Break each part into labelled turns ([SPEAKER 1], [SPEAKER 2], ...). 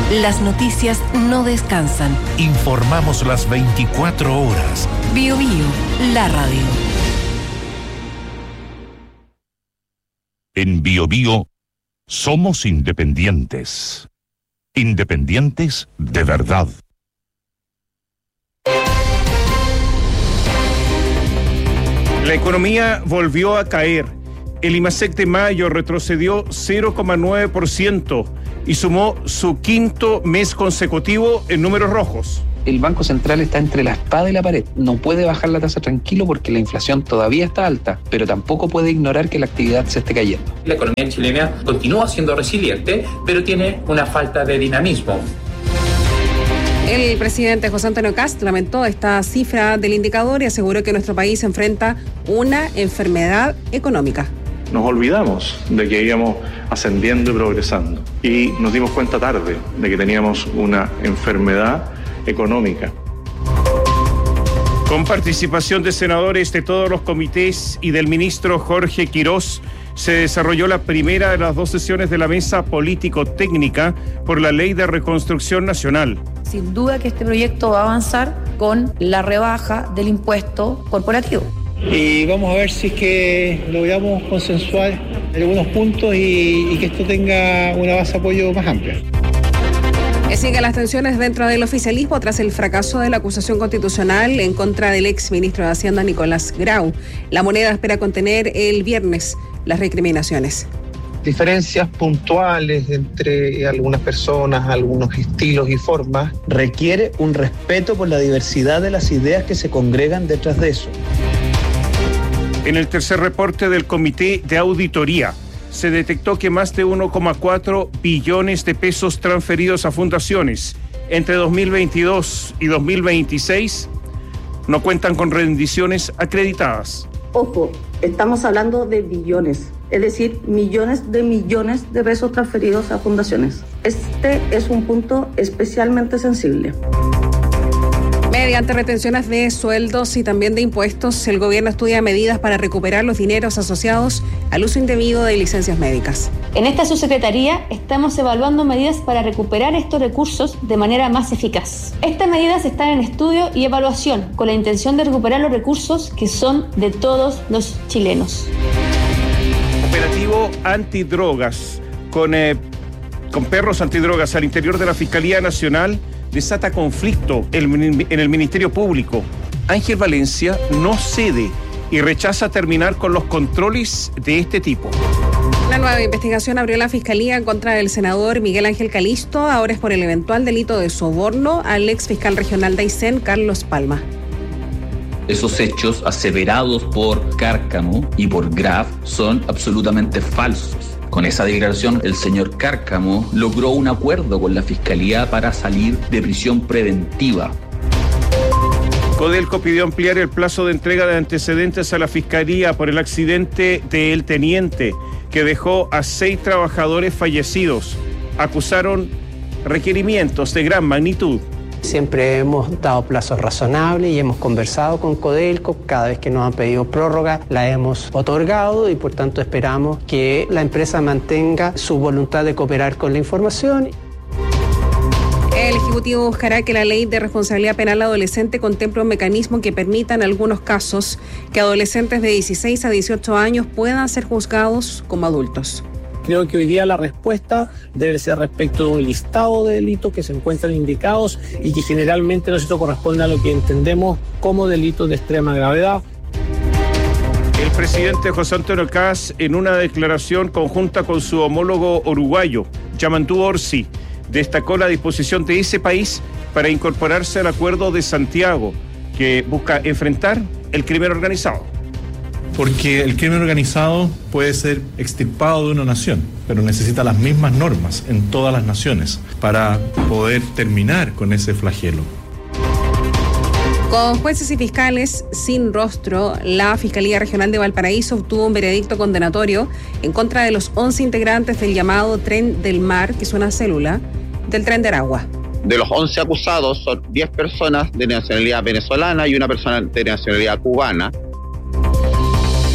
[SPEAKER 1] Las noticias no descansan.
[SPEAKER 2] Informamos las 24 horas.
[SPEAKER 1] Bio Bio, la radio.
[SPEAKER 2] En Bio Bio somos independientes. Independientes de verdad.
[SPEAKER 3] La economía volvió a caer. El IMASEC de mayo retrocedió 0,9% y sumó su quinto mes consecutivo en números rojos.
[SPEAKER 4] El Banco Central está entre la espada y la pared. No puede bajar la tasa tranquilo porque la inflación todavía está alta, pero tampoco puede ignorar que la actividad se esté cayendo.
[SPEAKER 5] La economía chilena continúa siendo resiliente, pero tiene una falta de dinamismo.
[SPEAKER 6] El presidente José Antonio Kast lamentó esta cifra del indicador y aseguró que nuestro país enfrenta una enfermedad económica.
[SPEAKER 7] Nos olvidamos de que íbamos ascendiendo y progresando y nos dimos cuenta tarde de que teníamos una enfermedad económica.
[SPEAKER 3] Con participación de senadores de todos los comités y del ministro Jorge Quirós, se desarrolló la primera de las dos sesiones de la mesa político-técnica por la Ley de Reconstrucción Nacional.
[SPEAKER 8] Sin duda que este proyecto va a avanzar con la rebaja del impuesto corporativo.
[SPEAKER 9] Y vamos a ver si es que logramos consensuar algunos puntos y que esto tenga una base de apoyo más amplia.
[SPEAKER 6] Siguen las tensiones dentro del oficialismo tras el fracaso de la acusación constitucional en contra del ex ministro de Hacienda Nicolás Grau. La Moneda espera contener el viernes las recriminaciones.
[SPEAKER 10] Diferencias puntuales entre algunas personas, algunos estilos y formas, requiere un respeto por la diversidad de las ideas que se congregan detrás de eso.
[SPEAKER 3] En el tercer reporte del Comité de Auditoría, se detectó que más de 1,4 billones de pesos transferidos a fundaciones entre 2022 y 2026 no cuentan con rendiciones acreditadas.
[SPEAKER 11] Ojo, estamos hablando de billones, es decir, millones de pesos transferidos a fundaciones. Este es un punto especialmente sensible.
[SPEAKER 6] Mediante retenciones de sueldos y también de impuestos, el gobierno estudia medidas para recuperar los dineros asociados al uso indebido de licencias médicas.
[SPEAKER 12] En esta subsecretaría estamos evaluando medidas para recuperar estos recursos de manera más eficaz. Estas medidas están en estudio y evaluación con la intención de recuperar los recursos que son de todos los chilenos.
[SPEAKER 3] Operativo antidrogas con perros antidrogas al interior de la Fiscalía Nacional desata conflicto en el Ministerio Público. Ángel Valencia no cede y rechaza terminar con los controles de este tipo.
[SPEAKER 6] La nueva investigación abrió la Fiscalía en contra del senador Miguel Ángel Calisto. Ahora es por el eventual delito de soborno al ex fiscal regional de Aysén, Carlos Palma.
[SPEAKER 13] Esos hechos aseverados por Cárcamo y por Graf son absolutamente falsos. Con esa declaración, el señor Cárcamo logró un acuerdo con la Fiscalía para salir de prisión preventiva.
[SPEAKER 3] Codelco pidió ampliar el plazo de entrega de antecedentes a la Fiscalía por el accidente de El Teniente, que dejó a 6 trabajadores fallecidos. Acusaron requerimientos de gran magnitud.
[SPEAKER 14] Siempre hemos dado plazos razonables y hemos conversado con Codelco. Cada vez que nos han pedido prórroga la hemos otorgado y por tanto esperamos que la empresa mantenga su voluntad de cooperar con la información.
[SPEAKER 6] El Ejecutivo buscará que la Ley de Responsabilidad Penal Adolescente contemple un mecanismo que permita en algunos casos que adolescentes de 16 a 18 años puedan ser juzgados como adultos.
[SPEAKER 9] Creo que hoy día la respuesta debe ser respecto de un listado de delitos que se encuentran indicados y que generalmente no se corresponde a lo que entendemos como delitos de extrema gravedad.
[SPEAKER 3] El presidente José Antonio Kast, en una declaración conjunta con su homólogo uruguayo, Yamandu Orsi, destacó la disposición de ese país para incorporarse al Acuerdo de Santiago, que busca enfrentar el crimen organizado.
[SPEAKER 15] Porque el crimen organizado puede ser extirpado de una nación, pero necesita las mismas normas en todas las naciones para poder terminar con ese flagelo.
[SPEAKER 6] Con jueces y fiscales sin rostro, la Fiscalía Regional de Valparaíso obtuvo un veredicto condenatorio en contra de los 11 integrantes del llamado Tren del Mar, que es una célula del Tren de Aragua.
[SPEAKER 16] De los 11 acusados, son 10 personas de nacionalidad venezolana y una persona de nacionalidad cubana.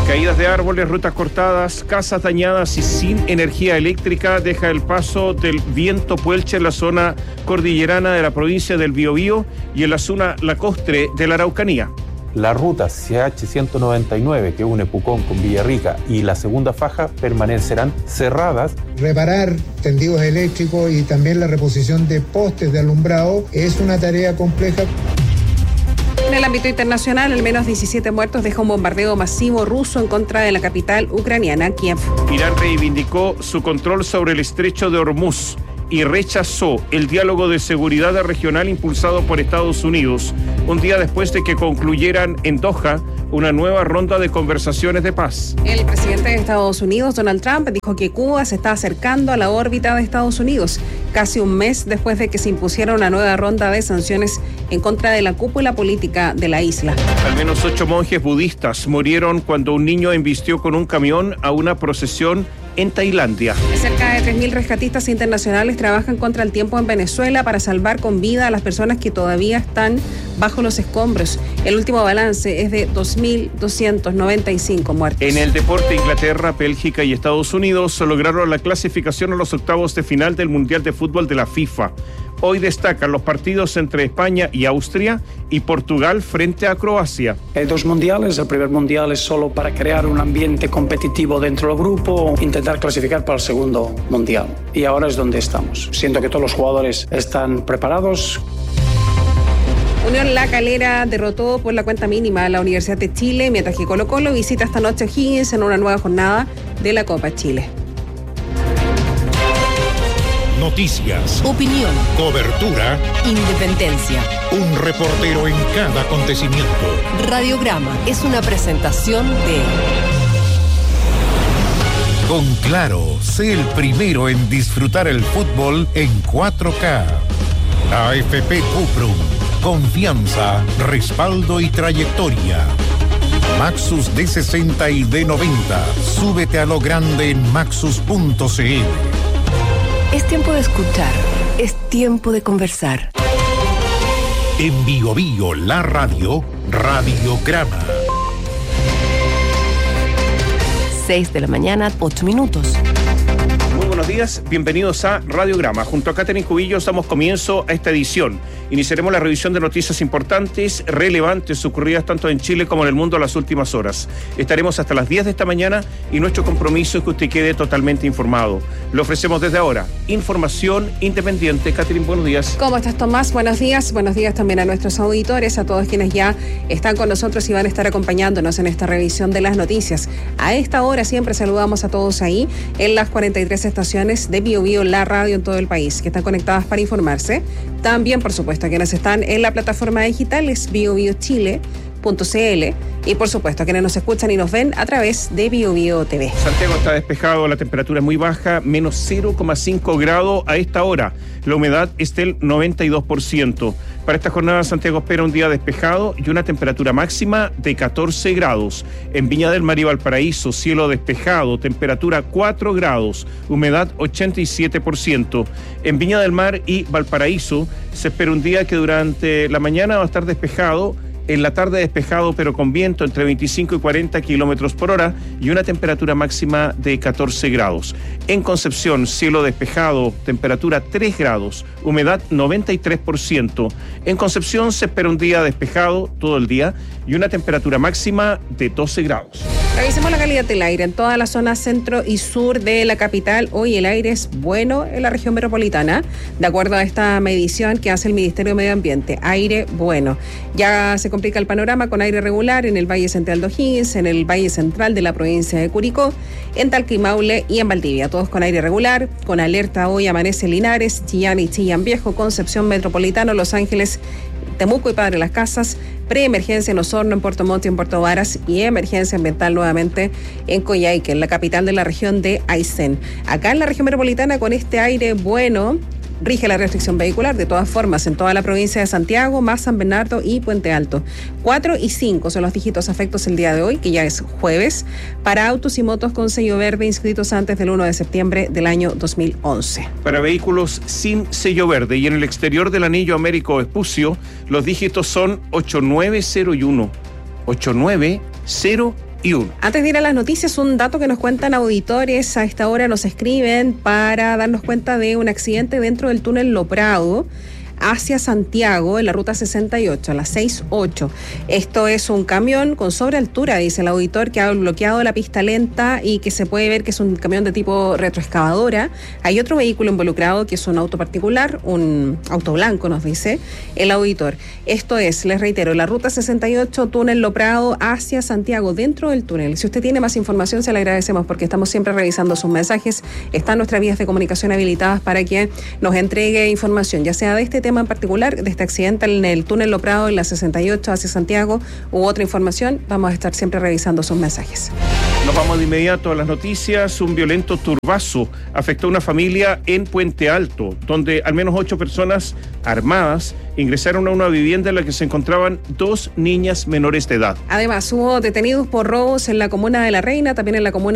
[SPEAKER 3] Caídas de árboles, rutas cortadas, casas dañadas y sin energía eléctrica deja el paso del viento Puelche en la zona cordillerana de la provincia del Biobío y en la zona lacustre de la Araucanía.
[SPEAKER 17] La ruta CH-199 que une Pucón con Villarrica y la segunda faja permanecerán cerradas.
[SPEAKER 18] Reparar tendidos eléctricos y también la reposición de postes de alumbrado es una tarea compleja.
[SPEAKER 6] En el ámbito internacional, al menos 17 muertos deja un bombardeo masivo ruso en contra de la capital ucraniana, Kiev.
[SPEAKER 3] Irán reivindicó su control sobre el estrecho de Hormuz y rechazó el diálogo de seguridad regional impulsado por Estados Unidos, un día después de que concluyeran en Doha una nueva ronda de conversaciones de paz.
[SPEAKER 6] El presidente de Estados Unidos, Donald Trump, dijo que Cuba se está acercando a la órbita de Estados Unidos, casi un mes después de que se impusiera una nueva ronda de sanciones en contra de la cúpula política de la isla.
[SPEAKER 3] Al menos 8 monjes budistas murieron cuando un niño embistió con un camión a una procesión en Tailandia.
[SPEAKER 6] Cerca de 3.000 rescatistas internacionales trabajan contra el tiempo en Venezuela para salvar con vida a las personas que todavía están bajo los escombros. El último balance es de 2.295 muertos.
[SPEAKER 3] En el deporte, Inglaterra, Bélgica y Estados Unidos lograron la clasificación a los octavos de final del Mundial de Fútbol de la FIFA. Hoy destacan los partidos entre España y Austria y Portugal frente a Croacia.
[SPEAKER 19] Hay 2 mundiales, el primer mundial es solo para crear un ambiente competitivo dentro del grupo, intentar clasificar para el segundo mundial. Y ahora es donde estamos. Siento que todos los jugadores están preparados.
[SPEAKER 6] Unión La Calera derrotó por la cuenta mínima a la Universidad de Chile, mientras que Colo-Colo visita esta noche a Higgins en una nueva jornada de la Copa Chile.
[SPEAKER 2] Noticias,
[SPEAKER 1] opinión,
[SPEAKER 2] cobertura,
[SPEAKER 1] independencia.
[SPEAKER 2] Un reportero en cada acontecimiento.
[SPEAKER 1] Radiograma es una presentación de...
[SPEAKER 2] Con Claro, sé el primero en disfrutar el fútbol en 4K. AFP Cuprum, confianza, respaldo y trayectoria. Maxus D60 y D90, súbete a lo grande en maxus.cl.
[SPEAKER 1] Es tiempo de escuchar, es tiempo de conversar.
[SPEAKER 2] En Biobío, la radio, Radiograma.
[SPEAKER 1] 6 de la mañana, 8 minutos.
[SPEAKER 3] Muy buenos días, bienvenidos a Radiograma. Junto a Catherine Cubillos damos comienzo a esta edición. Iniciaremos la revisión de noticias importantes, relevantes, ocurridas tanto en Chile como en el mundo en las últimas horas. Estaremos hasta las 10 de esta mañana y nuestro compromiso es que usted quede totalmente informado. Le ofrecemos desde ahora información independiente. Catherine, buenos días.
[SPEAKER 6] ¿Cómo estás, Tomás? Buenos días también a nuestros auditores, a todos quienes ya están con nosotros y van a estar acompañándonos en esta revisión de las noticias. A esta hora siempre saludamos a todos ahí en las 43 estaciones de Biobío, la radio en todo el país, que están conectadas para informarse. También, por supuesto, a quienes están en la plataforma digital es biobiochile.cl y, por supuesto, a quienes nos escuchan y nos ven a través de Biobío TV.
[SPEAKER 3] Santiago está despejado, la temperatura es muy baja, menos 0,5 grados a esta hora. La humedad es del 92%. Para esta jornada, Santiago espera un día despejado y una temperatura máxima de 14 grados. En Viña del Mar y Valparaíso, cielo despejado, temperatura 4 grados, humedad 87%. En Viña del Mar y Valparaíso se espera un día que durante la mañana va a estar despejado, en la tarde despejado pero con viento entre 25 y 40 kilómetros por hora y una temperatura máxima de 14 grados. En Concepción, cielo despejado, temperatura 3 grados, humedad 93%. En Concepción se espera un día despejado todo el día y una temperatura máxima de 12 grados.
[SPEAKER 6] Revisemos la calidad del aire en toda la zona centro y sur de la capital. Hoy el aire es bueno en la región metropolitana, de acuerdo a esta medición que hace el Ministerio de Medio Ambiente. Aire bueno. Ya se complica el panorama con aire regular en el Valle Central de O'Higgins, en el Valle Central de la provincia de Curicó, en Talca y Maule y en Valdivia. Todos con aire regular, con alerta hoy amanece Linares, Chillán y Chillán Viejo, Concepción Metropolitano, Los Ángeles, Temuco y Padre Las Casas, preemergencia en Osorno, en Puerto Montt y en Puerto Varas y emergencia ambiental nuevamente en Coyhaique, en la capital de la región de Aysén. Acá en la región metropolitana con este aire bueno rige la restricción vehicular, de todas formas, en toda la provincia de Santiago, más San Bernardo y Puente Alto. 4 y 5 son los dígitos afectos el día de hoy, que ya es jueves, para autos y motos con sello verde inscritos antes del 1 de septiembre del año 2011.
[SPEAKER 3] Para vehículos sin sello verde y en el exterior del anillo Américo Vespucio, los dígitos son 8901. 8901.
[SPEAKER 6] Antes de ir a las noticias, un dato que nos cuentan auditores a esta hora, nos escriben para darnos cuenta de un accidente dentro del túnel Lo Prado hacia Santiago en la ruta 68, a las 6:08. Esto es un camión con sobrealtura, dice el auditor, que ha bloqueado la pista lenta y que se puede ver que es un camión de tipo retroexcavadora. Hay otro vehículo involucrado que es un auto particular, un auto blanco, nos dice el auditor. Esto es, les reitero, la ruta 68, túnel Lo Prado hacia Santiago, dentro del túnel. Si usted tiene más información, se le agradecemos porque estamos siempre revisando sus mensajes. Están nuestras vías de comunicación habilitadas para que nos entregue información, ya sea de este tema en particular, de este accidente en el túnel Lo Prado en la 68 hacia Santiago u otra información. Vamos a estar siempre revisando sus mensajes.
[SPEAKER 3] Nos vamos de inmediato a las noticias. Un violento turbazo afectó a una familia en Puente Alto, donde al menos 8 personas armadas ingresaron a una vivienda en la que se encontraban 2 niñas menores de edad.
[SPEAKER 6] Además, hubo detenidos por robos en la comuna de La Reina, también en la comuna